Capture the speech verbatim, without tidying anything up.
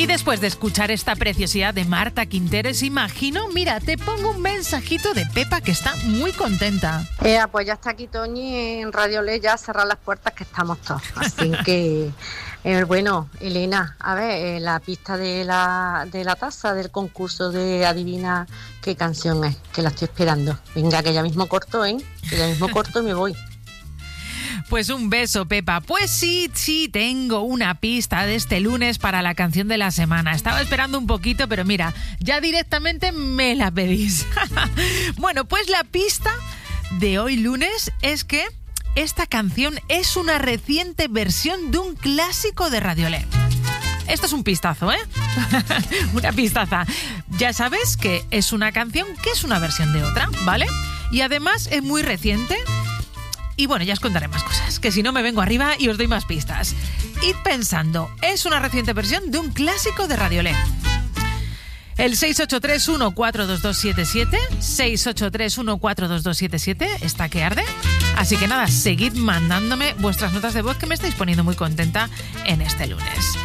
Y después de escuchar esta preciosidad de Marta Quinteros, imagino, mira, te pongo un mensajito de Pepa que está muy contenta. Eh, pues ya está aquí Toñi en Radio Le, ya a cerrar las puertas que estamos todos. Así que, eh, bueno, Elena, a ver, eh, la pista de la, de la taza del concurso de adivina qué canción es, que la estoy esperando. Venga, que ya mismo corto, ¿eh? Que ya mismo corto y me voy. Pues un beso, Pepa. Pues sí, sí, tengo una pista de este lunes para la canción de la semana. Estaba esperando un poquito, pero mira, ya directamente me la pedís. Bueno, pues la pista de hoy lunes es que esta canción es una reciente versión de un clásico de Radiolé. Esto es un pistazo, ¿eh? Una pistaza. Ya sabes que es una canción que es una versión de otra, ¿vale? Y además es muy reciente. Y bueno, ya os contaré más cosas, que si no me vengo arriba y os doy más pistas. Id pensando, es una reciente versión de un clásico de Radiolé. El seis ocho tres uno cuatro dos dos siete siete, seis ocho tres uno cuatro dos dos siete siete, está que arde. Así que nada, seguid mandándome vuestras notas de voz que me estáis poniendo muy contenta en este lunes.